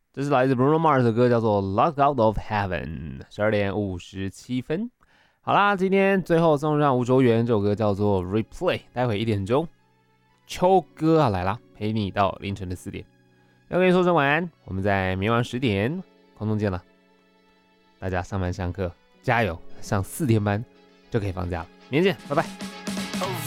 这是来自 Bruno Mars 的歌，叫做《Lock Out of Heaven》，12点57分。好啦，今天最后送上5周元，这首歌叫做《Replay》，待会1点钟，秋哥来啦，陪你到凌晨的4点。要跟你说声晚安，我们在明晚10点空中见了。大家上班上课加油，上4天班就可以放假了，明天见，拜拜。